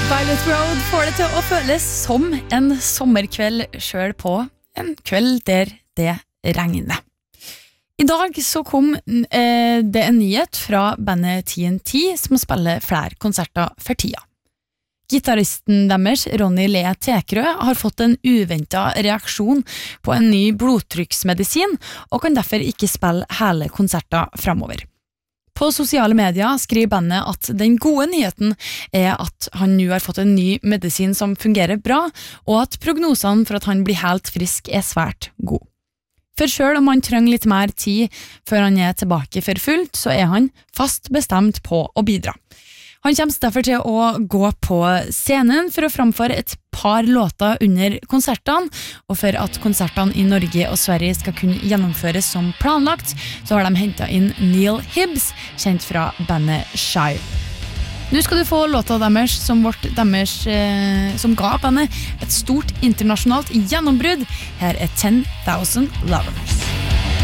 Violet Road får det til å føles som en sommerkveld selv på en kveld der det regner. I dag så kom det en nyhet fra bandet TNT som spiller flere konserter for tida. Gitaristen deres, Ronny Le Tekrø, har fått en uventet reaksjon på en ny blodtrykksmedisin og kan derfor ikke spille hele konserter fremover. På sosiale medier skriver bandet at den gode nyheten at han nå har fått en ny medisin som fungerer bra, og at prognosene for at han blir helt frisk svært god. For selv om han trenger litt mer tid før han tilbake for fullt, så han fast bestemt på å bidra. Han kommer derfor til å gå på scenen for å framføre et par låter under konsertene, og for at konsertene i Norge og Sverige skal kunne gjennomføres som planlagt, så har de hentet inn Neil Hibbs, kjent fra bandet Shy. Nå skal du få låta deres som ga bandet et stort internasjonalt gjennombrudd. Her 10,000 Lovers.